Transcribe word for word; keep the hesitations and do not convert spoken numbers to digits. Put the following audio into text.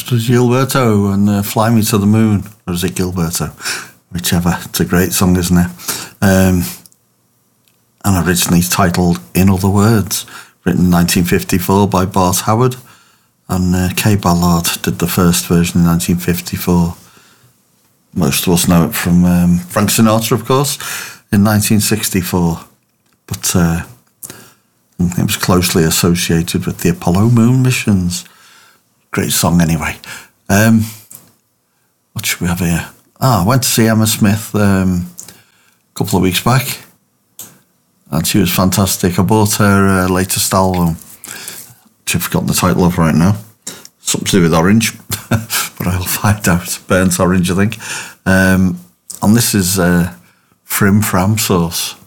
Gilberto and uh, Fly Me to the Moon, or is it Gilberto? Whichever. It's a great song, isn't it? Um, and originally titled In Other Words, written in nineteen fifty-four by Bart Howard, and uh, Kay Ballard did the first version in nineteen fifty-four. Most of us know it from um, Frank Sinatra, of course, in nineteen sixty-four. But uh, it was closely associated with the Apollo moon missions. Great song anyway. Um, what should we have here? Ah, I went to see Emma Smith um, a couple of weeks back, and she was fantastic. I bought her uh, latest album, which I've forgotten the title of right now. Something to do with orange, but I'll find out. Burnt orange, I think. Um, and this is uh, Frim Fram Sauce.